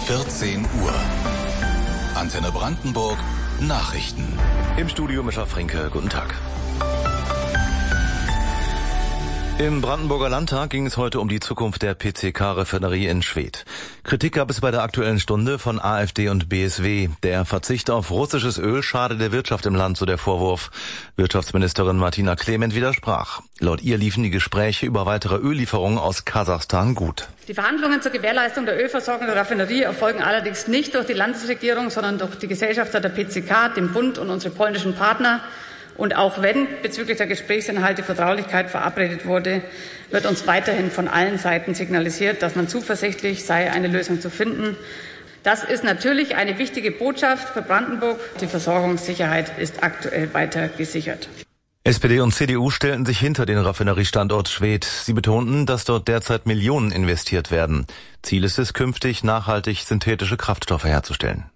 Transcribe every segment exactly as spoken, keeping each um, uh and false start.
vierzehn Uhr. Antenne Brandenburg Nachrichten. Im Studio Mischa Fränke, guten Tag. Im Brandenburger Landtag ging es heute um die Zukunft der P C K-Raffinerie in Schwedt. Kritik gab es bei der Aktuellen Stunde von AfD und B S W. Der Verzicht auf russisches Öl schade der Wirtschaft im Land, so der Vorwurf. Wirtschaftsministerin Martina Clement widersprach. Laut ihr liefen die Gespräche über weitere Öllieferungen aus Kasachstan gut. Die Verhandlungen zur Gewährleistung der Ölversorgung der Raffinerie erfolgen allerdings nicht durch die Landesregierung, sondern durch die Gesellschafter der P C K, den Bund und unsere polnischen Partner. Und auch wenn bezüglich der Gesprächsinhalte Vertraulichkeit verabredet wurde, wird uns weiterhin von allen Seiten signalisiert, dass man zuversichtlich sei, eine Lösung zu finden. Das ist natürlich eine wichtige Botschaft für Brandenburg. Die Versorgungssicherheit ist aktuell weiter gesichert. S P D und C D U stellten sich hinter den Raffineriestandort Schwedt. Sie betonten, dass dort derzeit Millionen investiert werden. Ziel ist es, künftig nachhaltig synthetische Kraftstoffe herzustellen.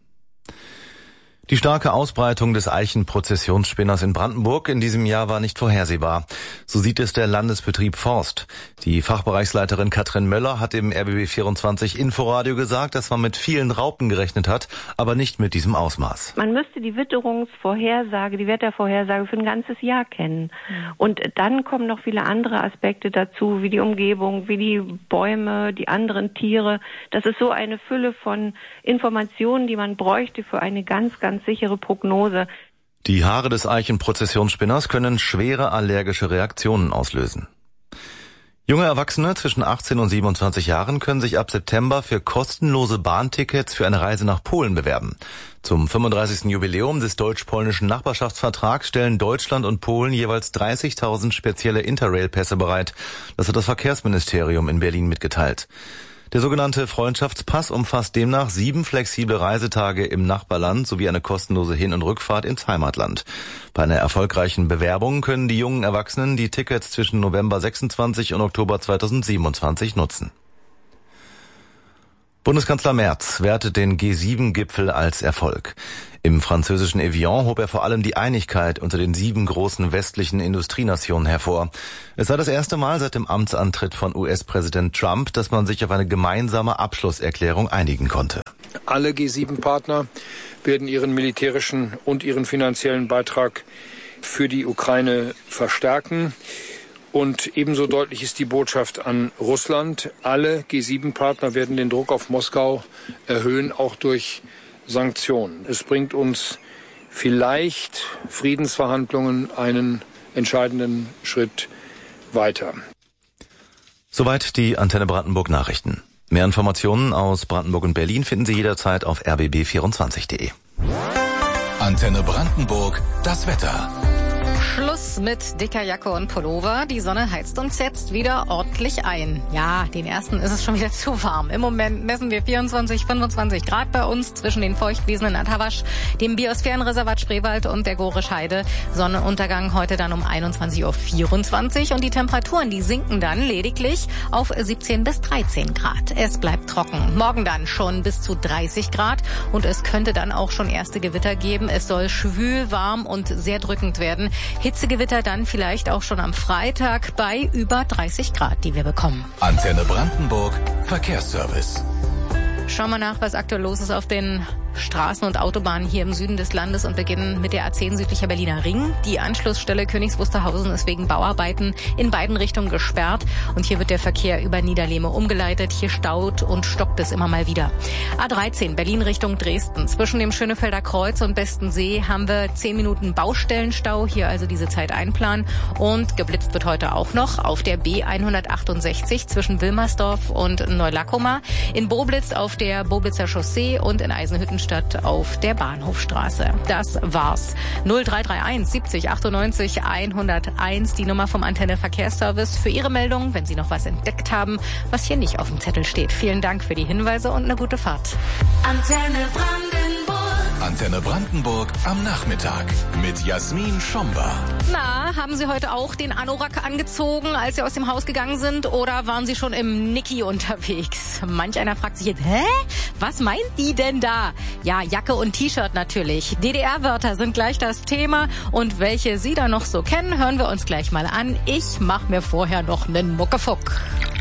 Die starke Ausbreitung des Eichenprozessionsspinners in Brandenburg in diesem Jahr war nicht vorhersehbar. So sieht es der Landesbetrieb Forst. Die Fachbereichsleiterin Katrin Möller hat im R B B vierundzwanzig Inforadio gesagt, dass man mit vielen Raupen gerechnet hat, aber nicht mit diesem Ausmaß. Man müsste die Witterungsvorhersage, die Wettervorhersage für ein ganzes Jahr kennen. Und dann kommen noch viele andere Aspekte dazu, wie die Umgebung, wie die Bäume, die anderen Tiere. Das ist so eine Fülle von Informationen, die man bräuchte für eine ganz, ganz sichere Prognose. Die Haare des Eichenprozessionsspinners können schwere allergische Reaktionen auslösen. Junge Erwachsene zwischen achtzehn und siebenundzwanzig Jahren können sich ab September für kostenlose Bahntickets für eine Reise nach Polen bewerben. Zum fünfunddreißigsten Jubiläum des deutsch-polnischen Nachbarschaftsvertrags stellen Deutschland und Polen jeweils dreißigtausend spezielle Interrail-Pässe bereit. Das hat das Verkehrsministerium in Berlin mitgeteilt. Der sogenannte Freundschaftspass umfasst demnach sieben flexible Reisetage im Nachbarland sowie eine kostenlose Hin- und Rückfahrt ins Heimatland. Bei einer erfolgreichen Bewerbung können die jungen Erwachsenen die Tickets zwischen November sechsundzwanzig und Oktober zweitausendsiebenundzwanzig nutzen. Bundeskanzler Merz wertet den G sieben Gipfel als Erfolg. Im französischen Evian hob er vor allem die Einigkeit unter den sieben großen westlichen Industrienationen hervor. Es sei das erste Mal seit dem Amtsantritt von U S-Präsident Trump, dass man sich auf eine gemeinsame Abschlusserklärung einigen konnte. Alle G sieben Partner werden ihren militärischen und ihren finanziellen Beitrag für die Ukraine verstärken. Und ebenso deutlich ist die Botschaft an Russland. Alle G sieben Partner werden den Druck auf Moskau erhöhen, auch durch Sanktionen. Es bringt uns vielleicht Friedensverhandlungen einen entscheidenden Schritt weiter. Soweit die Antenne Brandenburg Nachrichten. Mehr Informationen aus Brandenburg und Berlin finden Sie jederzeit auf r b b vierundzwanzig punkt de. Antenne Brandenburg, das Wetter. Schluss mit dicker Jacke und Pullover. Die Sonne heizt uns jetzt wieder ordentlich ein. Ja, den ersten ist es schon wieder zu warm. Im Moment messen wir vierundzwanzig, fünfundzwanzig Grad bei uns zwischen den Feuchtwiesen in Antawasch, dem Biosphärenreservat Spreewald und der Gorisch-Heide. Sonnenuntergang heute dann um einundzwanzig Uhr vierundzwanzig und die Temperaturen, die sinken dann lediglich auf siebzehn bis dreizehn Grad. Es bleibt trocken. Morgen dann schon bis zu dreißig Grad und es könnte dann auch schon erste Gewitter geben. Es soll schwül, warm und sehr drückend werden. Hitzegewitter dann vielleicht auch schon am Freitag bei über dreißig Grad, die wir bekommen. Antenne Brandenburg, Verkehrsservice. Schauen wir nach, was aktuell los ist auf den Straßen und Autobahnen hier im Süden des Landes und beginnen mit der A zehn südlicher Berliner Ring. Die Anschlussstelle Königs Wusterhausen ist wegen Bauarbeiten in beiden Richtungen gesperrt und hier wird der Verkehr über Niederlehme umgeleitet. Hier staut und stockt es immer mal wieder. A dreizehn Berlin Richtung Dresden. Zwischen dem Schönefelder Kreuz und Bestensee haben wir zehn Minuten Baustellenstau. Hier also diese Zeit einplanen. Und geblitzt wird heute auch noch auf der B hundertachtundsechzig zwischen Wilmersdorf und Neulackoma. In Boblitz auf der Boblitzer Chaussee und in Eisenhüttenstadt auf der Bahnhofstraße. Das war's. null drei drei eins siebzig achtundneunzig hunderteins, die Nummer vom Antenne Verkehrsservice für Ihre Meldung, wenn Sie noch was entdeckt haben, was hier nicht auf dem Zettel steht. Vielen Dank für die Hinweise und eine gute Fahrt. Antenne Brandenburg. Antenne Brandenburg am Nachmittag mit Jasmin Schomba. Na, haben Sie heute auch den Anorak angezogen, als Sie aus dem Haus gegangen sind, oder waren Sie schon im Niki unterwegs? Manch einer fragt sich jetzt, hä? Was meint die denn da? Ja, Jacke und T-Shirt natürlich. D D R-Wörter sind gleich das Thema und welche Sie da noch so kennen, hören wir uns gleich mal an. Ich mach mir vorher noch nen Muckefuck.